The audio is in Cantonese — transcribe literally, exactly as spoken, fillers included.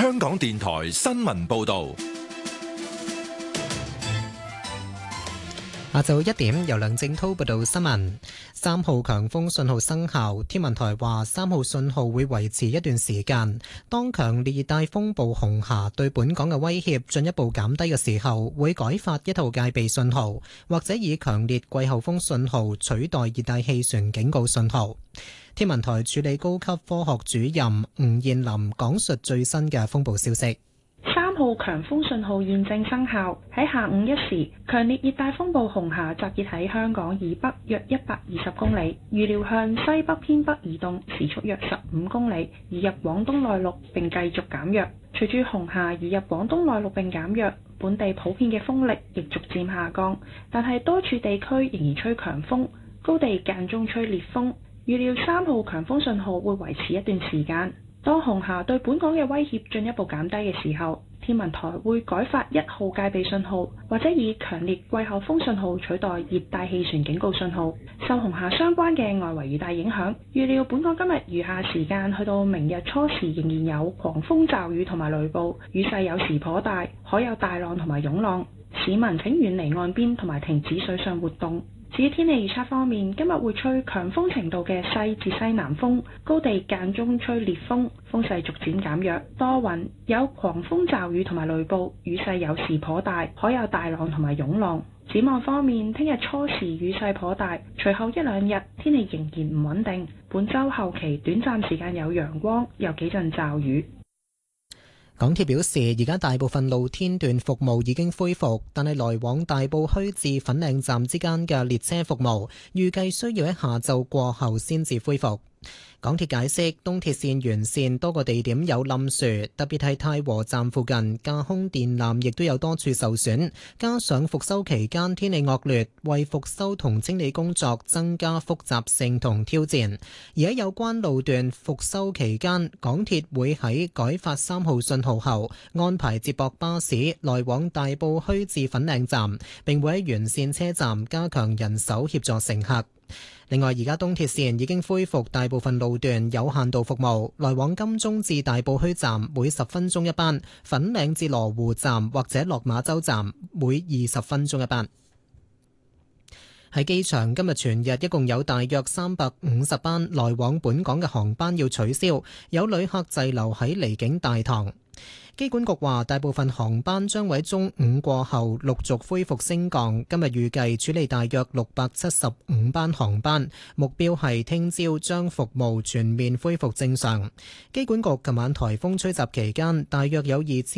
香港電台新聞報道。 下晝一點，由梁正滔報道新聞。三號強風信號生效，天文台話三號信號會維持一段時間。當強烈熱帶風暴紅霞對本港嘅威脅進一步減低嘅時候，會改發一號戒備信號，或者以強烈季候風信號取代熱帶氣旋警告信號。天文台助理高級科學主任吳彥霖講述最新嘅風暴消息。 三號強風信號現正生效。喺下午一時，強烈熱帶風暴紅霞集結喺香港以北約一百二十公里，預料向西北偏北移動，時速約十五公里，移入廣東內陸並繼續減弱。隨住紅霞移入廣東內陸並減弱，本地普遍嘅風力亦逐漸下降，但係多處地區仍然吹強風，高地間中吹烈風。預料三號強風信號會維持一段時間。當紅霞對本港嘅威脅進一步減低嘅時候，天文台會改發一號戒備信號，或者以強烈季候風信號取代熱帶氣旋警告信號。受紅霞相關嘅外圍雨帶影響，預料本港今日餘下時間去到明日初時仍然有狂風驟雨同埋雷暴，雨勢有時頗大，可有大浪同埋湧浪。市民請遠離岸邊同埋停止水上活動。至於天氣預測方面，今日會吹強風程度嘅西至西南風，高地間中吹烈風，風勢逐漸減弱，多雲，有狂風驟雨同埋雷暴，雨勢有時頗大，可有大浪同埋湧浪。展望方面，聽日初時雨勢頗大，隨後一兩日天氣仍然唔穩定，本週後期短暫時間有陽光，有幾陣驟雨。 港鐵表示，而家大部分露天段服務已經恢復，但係來往大埔墟至粉嶺站之間嘅列車服務，預計需要喺下晝過後先至恢復。港鐵解釋，東鐵線沿線多個地點有冧樹，特別係太和站附近架空電纜亦都有多處受損，加上復修期間天氣惡劣，為復修同清理工作增加複雜性同挑戰。而喺有關路段復修期間，港鐵會喺改發三號信號後安排接駁巴士來往大埔墟至粉嶺站，並會喺沿線車站加強人手協助乘客。另外，而家東鐵線已經恢復大部分路段有限度服務，來往金鐘至大埔墟站每十分鐘一班，粉嶺至羅湖站或者落馬洲站每二十分鐘一班。喺機場，今日全日一共有大約三百五十班來往本港嘅航班要取消，有旅客滯留喺離境大堂。機管局話，大部分航班將喺中午過後陸續恢復升降。今日預計處理大約六百七十五班航班，目標係聽朝將服務全面恢復正常。機管局琴晚颱風吹襲期間，大約有二千